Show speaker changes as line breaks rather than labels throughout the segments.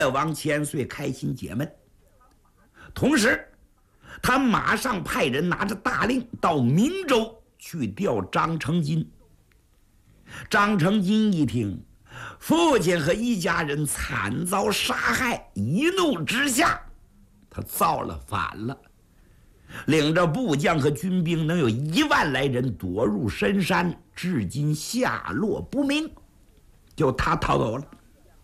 王千岁开心解闷。同时，他马上派人拿着大令到明州去调张成金。张成金一听父亲和一家人惨遭杀害，一怒之下，他造了反了，领着部将和军兵能有1万来人躲入深山，至今下落不明，就他逃走了。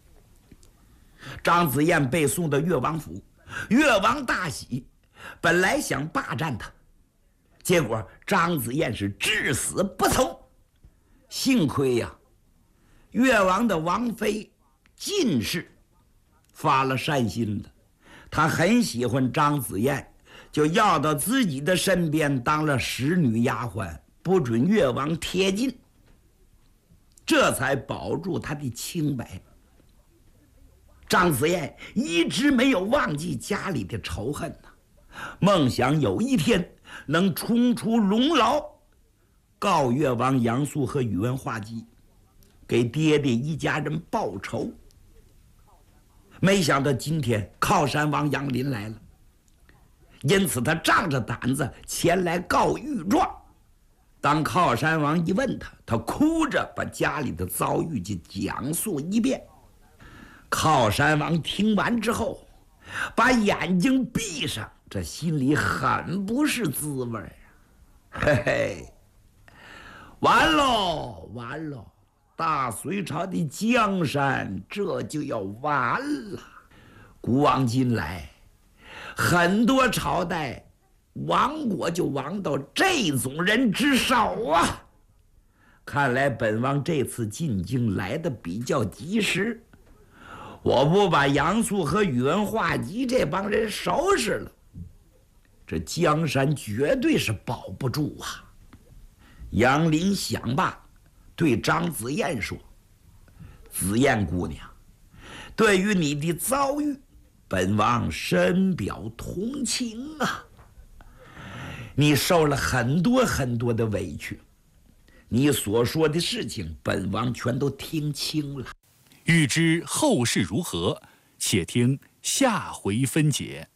张子燕被送到越王府，越王大喜，本来想霸占他，结果张子燕是至死不从。幸亏呀，越王的王妃靳氏发了善心的，她很喜欢张子燕，就要到自己的身边当了使女丫鬟，不准越王贴近，这才保住他的清白。张子燕一直没有忘记家里的仇恨呢，梦想有一天能冲出龙牢，告越王杨素和宇文化及，给爹爹一家人报仇。没想到今天靠山王杨林来了，因此他仗着胆子前来告御状。当靠山王一问他，他哭着把家里的遭遇就讲述一遍。靠山王听完之后，把眼睛闭上，这心里很不是滋味啊！嘿嘿，完喽完喽，大隋朝的江山这就要完了。古往今来，很多朝代亡国就亡到这种人之手啊！看来本王这次进京来的比较及时，我不把杨素和宇文化及这帮人收拾了，这江山绝对是保不住啊！杨林想罢，对张子燕说：“子燕姑娘，对于你的遭遇，本王深表同情啊！你受了很多很多的委屈，你所说的事情，本王全都听清了。
欲知后事如何，且听下回分解。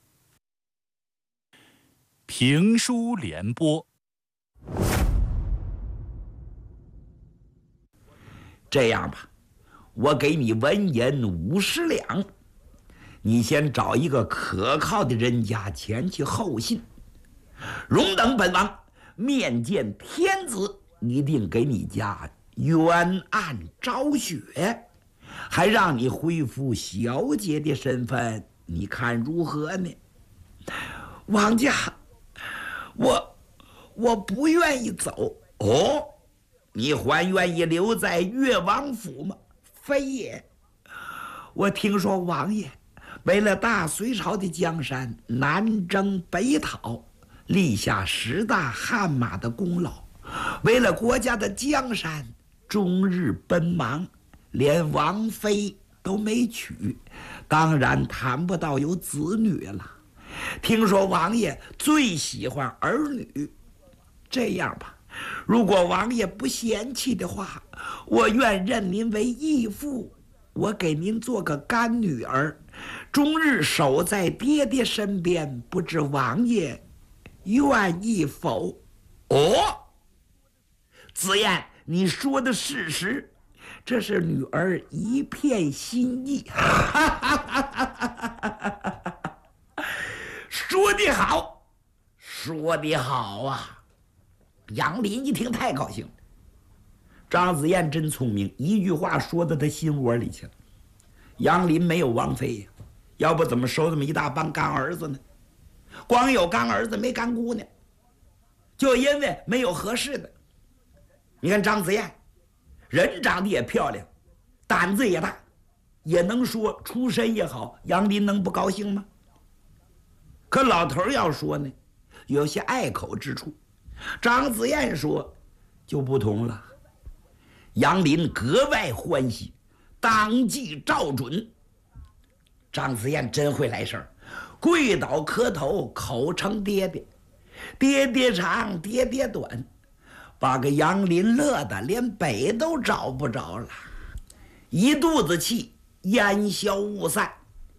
评书联播。
这样吧，我给你文银50两，你先找一个可靠的人家前去候信，容等本王面见天子，一定给你家冤案昭雪，还让你恢复小姐的身份，你看如何呢？王家，我不愿意走。哦，你还愿意留在越王府吗？非也。我听说王爷为了大隋朝的江山，南征北讨，立下10大汗马的功劳，为了国家的江山，终日奔忙，连王妃都没娶，当然谈不到有子女了。听说王爷最喜欢儿女，这样吧，如果王爷不嫌弃的话，我愿认您为义父，我给您做个干女儿，终日守在爹爹身边，不知王爷愿意否？哦，子燕，你说的事实，这是女儿一片心意。说得好，说得好啊！杨林一听太高兴了。张子燕真聪明，一句话说到他心窝里去了。杨林没有王妃呀，要不怎么收这么一大帮干儿子呢？光有干儿子没干姑娘，就因为没有合适的。你看张子燕，人长得也漂亮，胆子也大，也能说，出身也好，杨林能不高兴吗？可老头要说呢，有些碍口之处。张子燕说就不同了。杨林格外欢喜，当即照准。张子燕真会来事儿，跪倒磕头，口称爹爹，爹爹长，爹爹短，把个杨林乐得连北都找不着了，一肚子气烟消雾散。